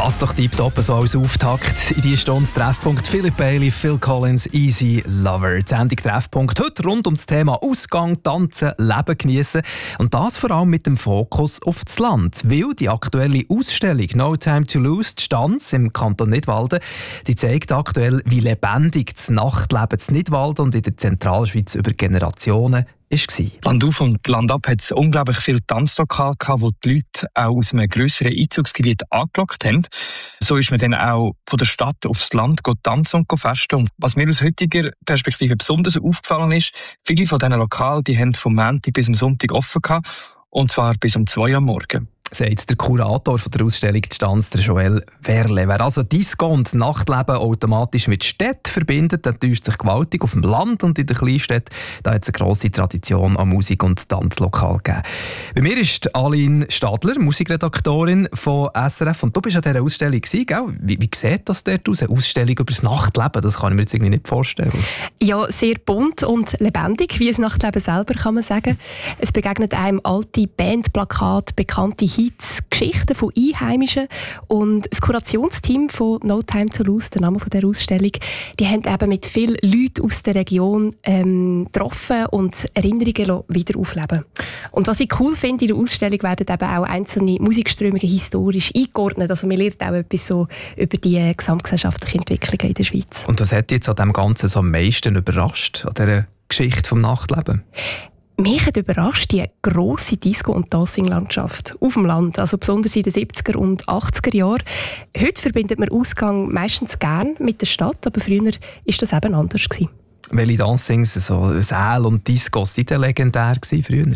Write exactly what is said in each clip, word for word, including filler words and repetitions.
Passt doch tiptop so als Auftakt in die Stunde Treffpunkt. Philip Bailey, Phil Collins, Easy Lover. Die Sendung Treffpunkt heute rund um das Thema Ausgang, Tanzen, Leben geniessen. Und das vor allem mit dem Fokus auf das Land. Weil die aktuelle Ausstellung «No Time to Lose» die Stanz im Kanton Nidwalden, die zeigt aktuell, wie lebendig das Nachtleben in Nidwalden und in der Zentralschweiz über Generationen war. Landauf und landab hat es unglaublich viele Tanzlokale gehabt, wo die Leute auch aus einem grösseren Einzugsgebiet angelockt haben. So ist man dann auch von der Stadt aufs Land tanzen und festen. Und was mir aus heutiger Perspektive besonders aufgefallen ist, viele von diesen Lokalen, die haben vom Montag bis am Sonntag offen gehabt, und zwar bis um zwei Uhr am Morgen. Sagt der Kurator von der Ausstellung «Die Stanz», der Joel Werle. Wer also Disco und Nachtleben automatisch mit Städten verbindet, der täuscht sich gewaltig. Auf dem Land und in den Kleinstädten da hat es eine grosse Tradition an Musik- und Tanzlokal gegeben. Bei mir ist Aline Stadler, Musikredaktorin von S R F. Und du bist an dieser Ausstellung gewesen, gell? Wie, wie sieht das dort aus? Eine Ausstellung über das Nachtleben, das kann ich mir jetzt irgendwie nicht vorstellen. Ja, sehr bunt und lebendig, wie das Nachtleben selber, kann man sagen. Es begegnet einem alte Bandplakate, bekannte Hits, Geschichten von Einheimischen, und das Kurationsteam von «No Time to Lose», der Name dieser Ausstellung, die haben eben mit vielen Leuten aus der Region ähm, getroffen und Erinnerungen wieder aufleben. Und was ich cool finde, in der Ausstellung werden eben auch einzelne Musikströmungen historisch eingeordnet. Also man lernt auch etwas so über die gesamtgesellschaftliche Entwicklung in der Schweiz. Und was hat dich jetzt an dem Ganzen so am meisten überrascht, an dieser Geschichte vom Nachtleben? Mich hat überrascht die grosse Disco- und Dancing-Landschaft auf dem Land, also besonders in den siebziger und achtziger Jahren. Heute verbindet man Ausgang meistens gern mit der Stadt, aber früher war das eben anders gewesen. Welche Dancings, so Säle und Discos, die waren legendär früher?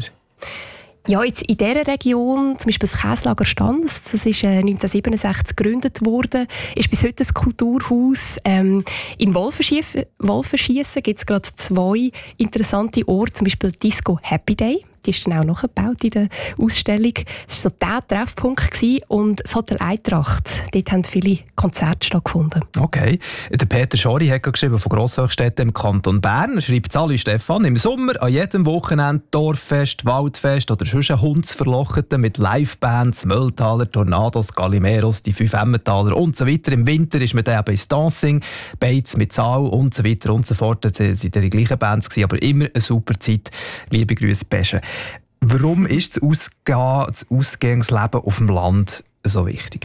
Ja, jetzt in dieser Region, zum Beispiel das Käslager Stanz, das ist äh, neunzehnhundertsiebenundsechzig gegründet worden, ist bis heute ein Kulturhaus. Ähm, in Wolfenschiessen gibt es gerade zwei interessante Orte, zum Beispiel Disco Happy Day. Die ist dann auch nachgebaut in der Ausstellung. Es war so der Treffpunkt gewesen. Und das Hotel Eintracht, dort haben viele Konzerte stattgefunden. Okay. Der Peter Schori hat geschrieben von Grosshöchstädten im Kanton Bern. Er schreibt Sali Stefan, im Sommer an jedem Wochenende Dorffest, Waldfest oder sonst ein Hundsverlocheten mit Livebands, Mölltaler, Tornados, Galimeros, die fünf Emmentaler und so weiter. Im Winter ist man dann eben ins Dancing, Beiz mit Saal und so weiter und so fort. Das waren die gleichen Bands, aber immer eine super Zeit. Liebe Grüße, Pesche. Warum ist das, Ausgehen, das Ausgangsleben auf dem Land so wichtig?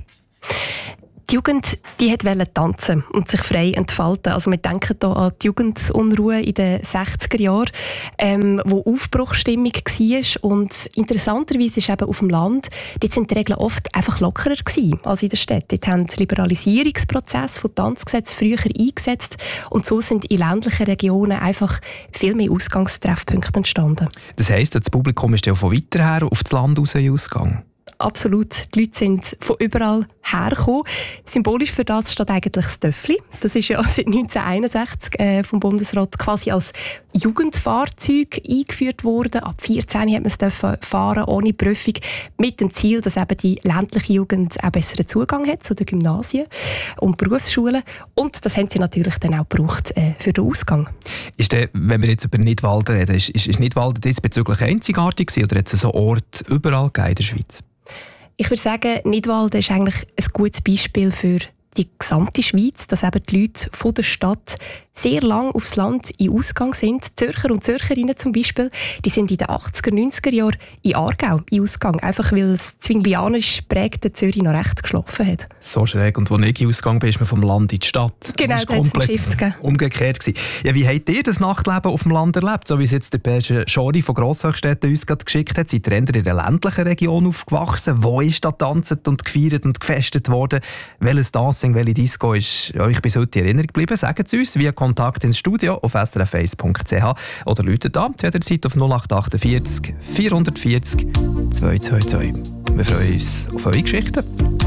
Die Jugend die wollte tanzen und sich frei entfalten. Also wir denken hier an die Jugendunruhe in den sechziger Jahren, ähm, wo Aufbruchsstimmung war. Und interessanterweise ist eben auf dem Land, dort sind die Regeln oft einfach lockerer gewesen als in der Stadt. Dort haben die Liberalisierungsprozesse von Tanzgesetzen früher eingesetzt und so sind in ländlichen Regionen einfach viel mehr Ausgangstreffpunkte entstanden. Das heisst, das Publikum ist ja von weiter her auf das Land raus ausgegangen? Absolut. Die Leute sind von überall hergekommen. Symbolisch für das steht eigentlich das Töffli. Das ist ja seit neunzehnhunderteinundsechzig äh, vom Bundesrat quasi als Jugendfahrzeug eingeführt worden. Ab vierzehn hat man es fahren ohne Prüfung, mit dem Ziel, dass eben die ländliche Jugend einen besseren Zugang hat zu den Gymnasien und Berufsschulen. Und das haben sie natürlich dann auch gebraucht äh, für den Ausgang. Ist der, wenn wir jetzt über Nidwalden reden, ist, ist, ist Nidwalden diesbezüglich einzigartig gewesen, oder hat es so Orte überall gegeben in der Schweiz? Ich würde sagen, Nidwalden ist eigentlich ein gutes Beispiel für die gesamte Schweiz, dass eben die Leute von der Stadt sehr lang aufs Land in Ausgang sind. Zürcher und Zürcherinnen zum Beispiel, die sind in den achtziger, neunziger Jahren in Aargau in Ausgang, einfach weil das zwinglianisch prägte Zürich noch recht geschlafen hat. So schräg. Und als ich in Ausgang bin, ist man vom Land in die Stadt. Genau, das war komplett umgekehrt gewesen. Ja, wie habt ihr das Nachtleben auf dem Land erlebt? So wie es jetzt der Peter Schori von Grosshöchstädten uns gerade geschickt hat. Seid ihr in der ländlichen Region aufgewachsen? Wo ist da getanzt und gefeiert und gefestet worden? Welches Dancing, welche Disco ist euch bis heute in Erinnerung geblieben? Sagt es uns via Kontakt ins Studio auf s r f eins punkt c h oder läutet an jederzeit auf null acht achtundvierzig vierhundertvierzig zweihundertzweiundzwanzig. Wir freuen uns auf eure Geschichten.